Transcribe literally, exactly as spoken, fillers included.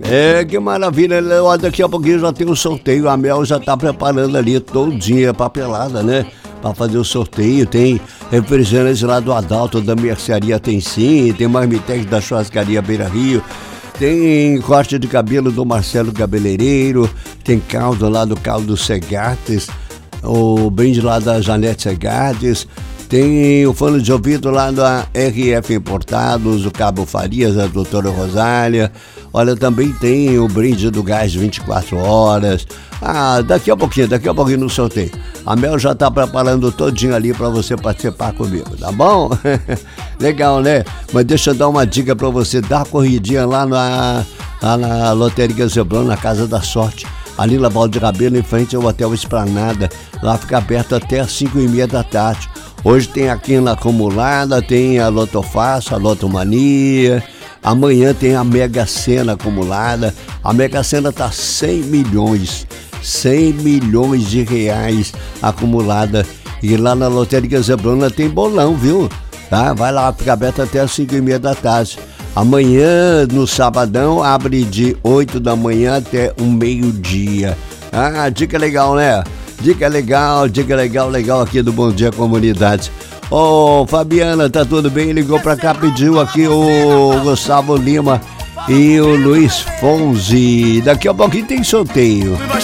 É, que maravilha, Léo. Daqui a pouquinho já tem o sorteio. A Mel já tá preparando ali todo dia a papelada, né? Pra fazer o sorteio. Tem refrigerantes lá do Adalto, da Mercearia Tem Sim. Tem Marmitex da Churrascaria Beira Rio. Tem corte de cabelo do Marcelo Cabeleireiro. Tem caldo lá do Caldo Segates. O brinde lá da Janete Segates. Tem o fone de ouvido lá da R F Importados, o Cabo Farias, a doutora Rosália. Olha, também tem o brinde do gás vinte e quatro horas. Ah, daqui a pouquinho, daqui a pouquinho no sorteio. A Mel já tá preparando todinho ali para você participar comigo, tá bom? Legal, né? Mas deixa eu dar uma dica para você, dar uma corridinha lá na, lá na Loteria Zebrão, na Casa da Sorte. Ali na Valde Rabelo, em frente ao Hotel Esplanada. Lá fica aberto até às cinco e meia da tarde. Hoje tem a quina acumulada, tem a Loto Fácil, a Loto Mania. Amanhã tem a Mega Sena acumulada. A Mega Sena tá cem milhões. cem milhões de reais acumulada. E lá na Loteria Zebrona tem bolão, viu? Tá? Vai lá, fica aberto até às cinco e meia da tarde. Amanhã, no sabadão, abre de oito da manhã até o meio-dia. Ah, dica legal, né? Dica legal, dica legal, legal aqui do Bom Dia Comunidade. Ô, oh, Fabiana, tá tudo bem? Ligou pra cá, pediu aqui o Gustavo Lima e o Luiz Fonzi. Daqui a pouquinho tem sorteio.